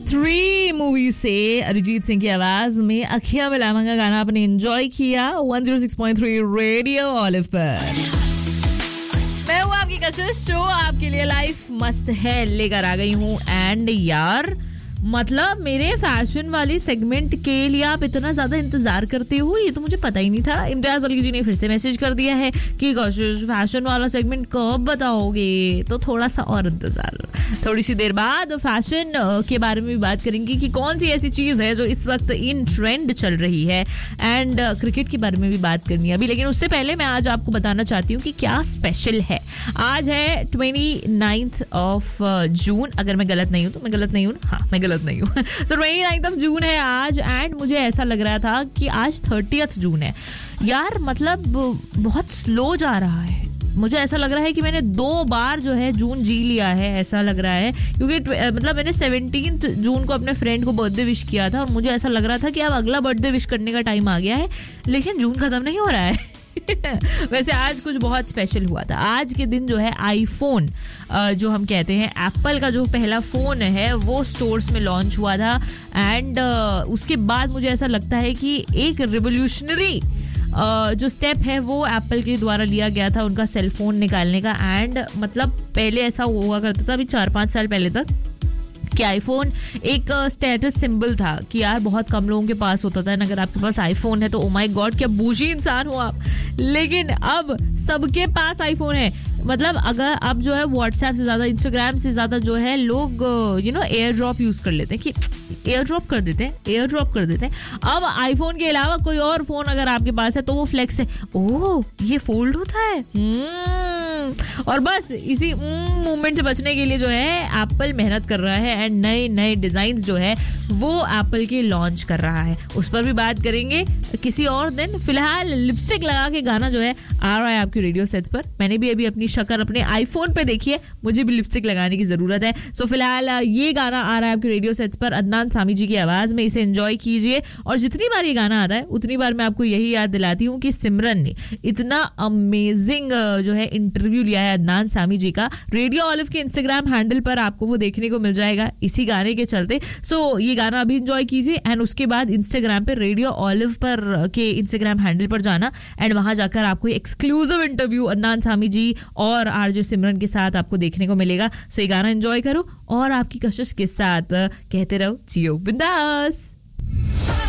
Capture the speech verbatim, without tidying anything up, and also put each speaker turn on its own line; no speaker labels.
Three movie से अरिजीत सिंह की आवाज में अखियां मिलावा का गाना आपने एंजॉय किया one zero six point three radio olive पर। मैं हूँ आपकी कशिश, शो आपके लिए लाइफ मस्त है लेकर आ गई हूँ। एंड यार मतलब मेरे फैशन वाली सेगमेंट के लिए आप इतना ज्यादा इंतजार करते हो, ये तो मुझे पता ही नहीं था। इम्तियाज अली जी ने फिर से मैसेज कर दिया है कि कशिश फैशन वाला सेगमेंट कब बताओगे, तो थोड़ा सा और इंतजार। थोड़ी सी देर बाद फैशन के बारे में भी बात करेंगे कि कौन सी ऐसी चीज है जो इस वक्त इन ट्रेंड चल रही है। एंड क्रिकेट के बारे में भी बात करनी है अभी, लेकिन उससे पहले मैं आज आपको बताना चाहती हूँ कि क्या स्पेशल है। आज है ट्वेंटी नाइन्थ ऑफ जून, अगर मैं गलत नहीं हूँ तो मैं गलत नहीं हूँ हाँ मैं गलत नहीं हूँ so twenty ninth of June है आज। एंड मुझे ऐसा लग रहा था कि आज थर्टियथ जून है यार, मतलब बहुत स्लो जा रहा है। मुझे ऐसा लग रहा है कि मैंने दो बार जो है जून जी लिया है, ऐसा लग रहा है। क्योंकि मतलब मैंने सेवनटीन्थ जून को अपने फ्रेंड को बर्थडे विश किया था और मुझे ऐसा लग रहा था कि अब अगला बर्थडे विश करने का टाइम आ गया है, लेकिन जून खत्म नहीं हो रहा है वैसे आज कुछ बहुत स्पेशल हुआ था। आज के दिन जो है आईफोन जो हम कहते हैं, एप्पल का जो पहला फोन है वो स्टोर्स में लॉन्च हुआ था। एंड उसके बाद मुझे ऐसा लगता है कि एक रिवोल्यूशनरी जो स्टेप है वो एप्पल के द्वारा लिया गया था उनका सेल फोन निकालने का। एंड मतलब पहले ऐसा हुआ करता था, अभी चार पाँच साल पहले तक, कि आईफोन एक स्टेटस सिंबल था कि यार बहुत कम लोगों के पास होता था। अगर आपके पास आईफोन है तो ओ माय गॉड क्या बूझी इंसान हो आप। लेकिन अब सबके पास आईफोन है। मतलब अगर अब जो है व्हाट्सएप से ज्यादा, इंस्टाग्राम से ज्यादा जो है लोग you know air drop use कर लेते हैं, कि एयर ड्रॉप कर देते हैं एयर ड्रॉप कर देते हैं। अब आईफोन के अलावा कोई और फोन अगर आपके पास है तो वो फ्लेक्स है, ओह ये फोल्ड होता है। और बस इसी मूवमेंट से बचने के लिए जो है एप्पल मेहनत कर रहा है एंड नए नए डिजाइन जो है वो एप्पल के लॉन्च कर रहा है। उस पर भी बात करेंगे किसी और दिन। फिलहाल लिपस्टिक लगा के गाना जो है आ रहा है आपके रेडियो सेट्स पर। मैंने भी अभी अपनी शक्ल अपने आईफोन पे देखी है, मुझे भी लिपस्टिक लगाने की जरूरत है। सो फिलहाल ये गाना आ रहा है आपके रेडियो सेट्स पर अदनान सामी जी की आवाज में, इसे एंजॉय कीजिए। और जितनी बार ये गाना आता है उतनी बार मैं आपको यही याद दिलाती हूँ कि सिमरन ने इतना अमेजिंग जो है इंटरव्यू लिया है अदनान सामी जी का। रेडियो ऑलिव के इंस्टाग्राम हैंडल पर आपको वो देखने को मिल जाएगा इसी गाने के चलते। सो ये गाना अभी एंजॉय कीजिए एंड उसके बाद इंस्टाग्राम पे रेडियो ऑलिव पर के इंस्टाग्राम हैंडल पर जाना एंड वहां जाकर आपको एक्सक्लूसिव इंटरव्यू अदनान सामी जी और आरजे सिमरन के साथ आपको देखने को मिलेगा। सो ये गाना एंजॉय करो और आपकी कशिश के साथ कहते रहो जियो बिंदास।